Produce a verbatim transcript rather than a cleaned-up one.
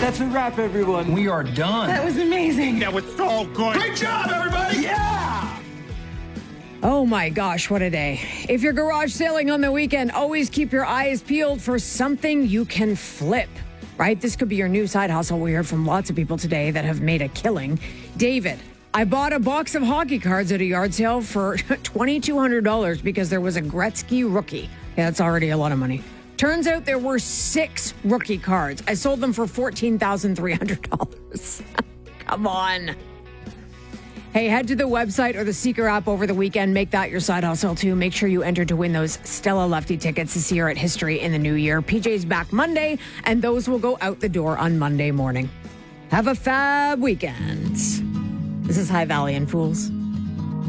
That's a wrap, everyone. We are done. That was amazing. That was so good. Great job, everybody. Yeah! Oh my gosh, what a day. If you're garage sailing on the weekend, always keep your eyes peeled for something you can flip, right? This could be your new side hustle. We heard from lots of people today that have made a killing. David, I bought a box of hockey cards at a yard sale for twenty-two hundred dollars because there was a Gretzky rookie. Yeah, that's already a lot of money. Turns out there were six rookie cards. I sold them for fourteen thousand three hundred dollars. Come on. Hey, head to the website or the Seeker app over the weekend. Make that your side hustle, too. Make sure you enter to win those Stella Lefty tickets to see her at History in the new year. P J's back Monday, and those will go out the door on Monday morning. Have a fab weekend. This is High Valley and Fools.